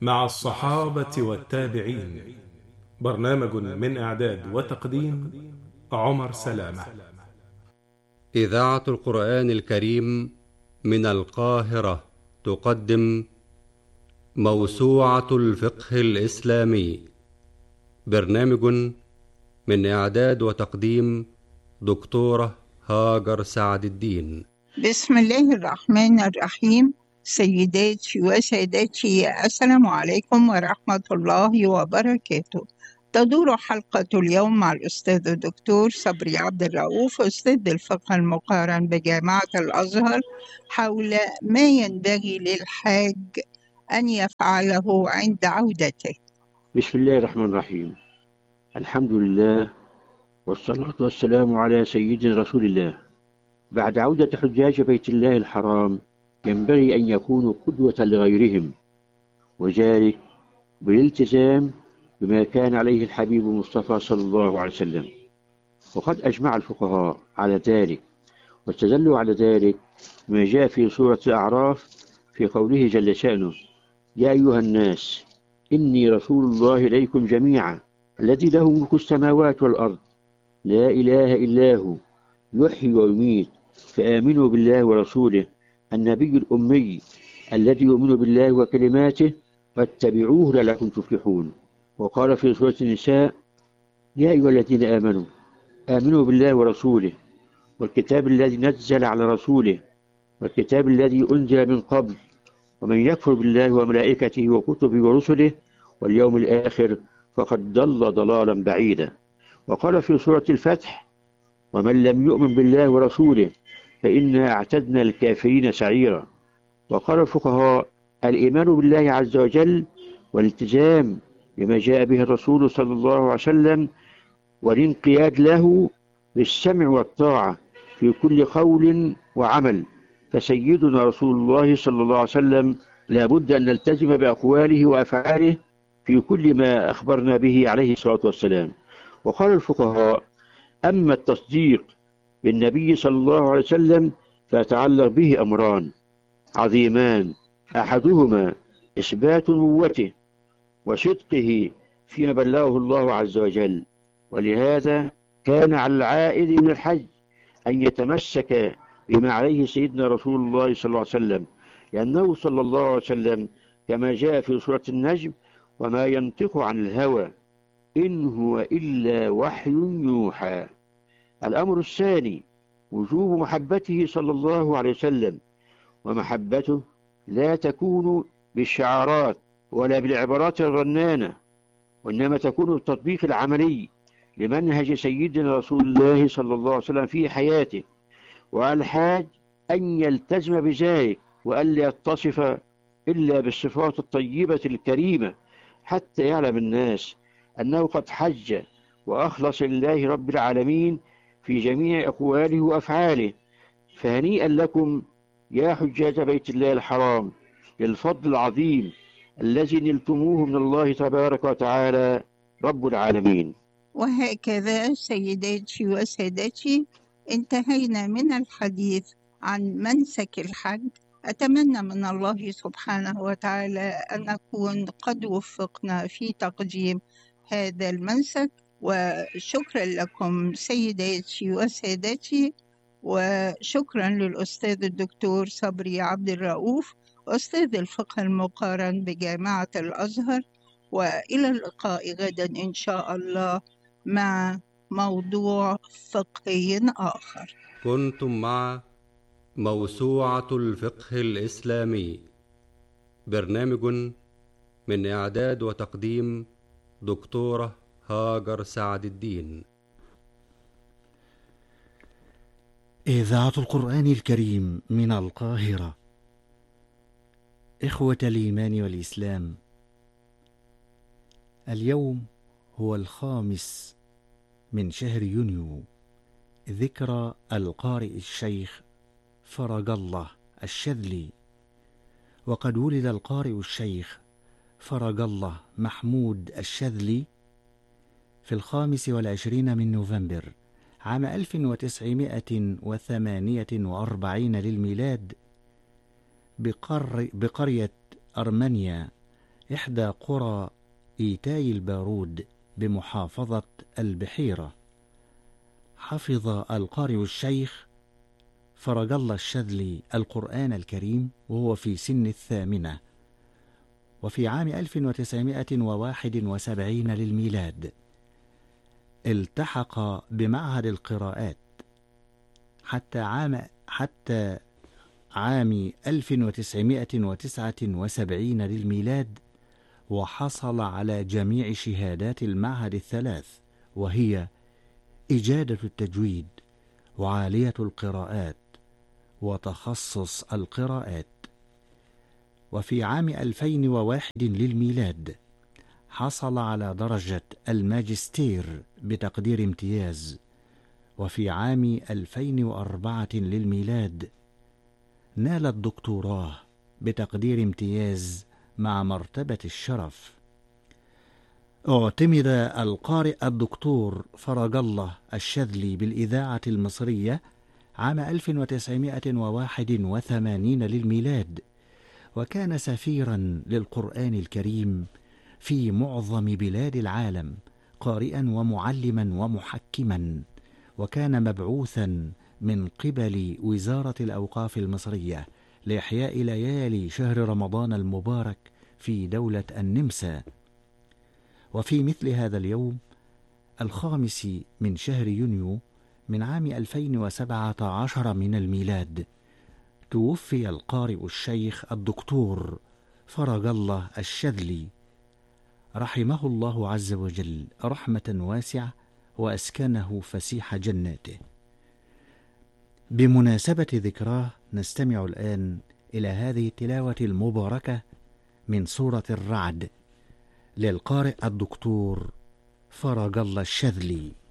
مع الصحابة والتابعين. برنامج من إعداد وتقديم عمر سلامة. إذاعة القرآن الكريم من القاهرة تقدم موسوعة الفقه الإسلامي. برنامج من إعداد وتقديم دكتورة هاجر سعد الدين. بسم الله الرحمن الرحيم. سيداتي وسادتي، السلام عليكم ورحمة الله وبركاته. تدور حلقة اليوم مع الأستاذ الدكتور صبري عبد الرؤوف، أستاذ الفقه المقارن بجامعة الأزهر، حول ما ينبغي للحاج أن يفعله عند عودته. بسم الله الرحمن الرحيم. الحمد لله والصلاة والسلام على سيدنا رسول الله. بعد عودة حجاج بيت الله الحرام ينبغي أن يكونوا قدوة لغيرهم، وذلك بالالتزام بما كان عليه الحبيب المصطفى صلى الله عليه وسلم. وقد أجمع الفقهاء على ذلك واستدلوا على ذلك بما جاء في سورة الأعراف في قوله جل شأنه: يا أيها الناس إني رسول الله إليكم جميعا الذي له ملك السماوات والأرض لا إله إلا هو يحيي ويميت فآمنوا بالله ورسوله النبي الأمي الذي يؤمن بالله وكلماته واتبعوه لعلكم تفلحون. وقال في سورة النساء: يا أيها الذين آمنوا بالله ورسوله والكتاب الذي نزل على رسوله والكتاب الذي أنزل من قبل ومن يكفر بالله وملائكته وكتبه ورسله واليوم الآخر فقد ضل ضلالا بعيدا. وقال في سورة الفتح: ومن لم يؤمن بالله ورسوله فإنا أعتدنا الكافرين سعيرا. وقال الفقهاء: الإيمان بالله عز وجل والالتزام بما جاء به الرسول صلى الله عليه وسلم والانقياد له بالسمع والطاعة في كل قول وعمل. فسيدنا رسول الله صلى الله عليه وسلم لا بد أن نلتزم بأقواله وأفعاله في كل ما أخبرنا به عليه الصلاة والسلام. وقال الفقهاء: أما التصديق بالنبي صلى الله عليه وسلم فيتعلق به أمران عظيمان، أحدهما إثبات نبوته وصدقه فيما بلغه الله عز وجل. ولهذا كان على العائد من الحج أن يتمسك بما عليه سيدنا رسول الله صلى الله عليه وسلم، لأنه صلى الله عليه وسلم كما جاء في سورة النجم: وما ينطق عن الهوى إن هو إلا وحي يوحى. الأمر الثاني وجوب محبته صلى الله عليه وسلم، ومحبته لا تكون بالشعارات ولا بالعبارات الرنانة، وإنما تكون بالتطبيق العملي لمنهج سيدنا رسول الله صلى الله عليه وسلم في حياته. وعلى الحاج أن يلتزم بذلك وألا يتصف إلا بالصفات الطيبة الكريمة حتى يعلم الناس أنه قد حج وأخلص لله رب العالمين في جميع أقواله وأفعاله. فهنيئا لكم يا حجاج بيت الله الحرام للفضل العظيم الذي نلتموه من الله تبارك وتعالى رب العالمين. وهكذا سيداتي وسادتي انتهينا من الحديث عن منسك الحج. أتمنى من الله سبحانه وتعالى أن نكون قد وفقنا في تقديم هذا المنسك. وشكرا لكم سيداتي وسادتي، وشكرا للأستاذ الدكتور صبري عبد الرؤوف، أستاذ الفقه المقارن بجامعة الأزهر. وإلى اللقاء غدا إن شاء الله مع موضوع فقهي آخر. كنتم مع موسوعة الفقه الإسلامي، برنامج من إعداد وتقديم دكتورة هاجر سعد الدين. إذاعة القرآن الكريم من القاهرة. إخوة الإيمان والإسلام، اليوم هو 5 من شهر يونيو، ذكرى القارئ الشيخ فرج الله الشاذلي. وقد ولد القارئ الشيخ فرج الله محمود الشاذلي في 25 من نوفمبر عام 1948 للميلاد بقرية أرمينيا إحدى قرى إيتاي البارود بمحافظة البحيرة. حفظ القارئ الشيخ فرج الله الشاذلي القرآن الكريم وهو في سن 8، وفي عام 1971 للميلاد التحق بمعهد القراءات حتى عام 1979 للميلاد، وحصل على جميع شهادات المعهد الثلاث، وهي إجادة التجويد وعالية القراءات وتخصص القراءات. وفي عام 2001 للميلاد حصل على درجة الماجستير بتقدير امتياز. وفي عام 2004 للميلاد نال الدكتوراه بتقدير امتياز مع مرتبة الشرف. اعتمد القارئ الدكتور فرج الله الشاذلي بالإذاعة المصرية عام 1981 للميلاد، وكان سفيرا للقرآن الكريم في معظم بلاد العالم، قارئا ومعلما ومحكما، وكان مبعوثا من قبل وزارة الأوقاف المصرية لإحياء ليالي شهر رمضان المبارك في دولة النمسا. وفي مثل هذا اليوم 5 من شهر يونيو من عام 2017 من الميلاد توفي القارئ الشيخ الدكتور فرج الله الشاذلي رحمه الله عز وجل رحمة واسعة وأسكنه فسيح جناته. بمناسبة ذكراه نستمع الآن إلى هذه التلاوة المباركة من سورة الرعد للقارئ الدكتور فرج الله الشاذلي.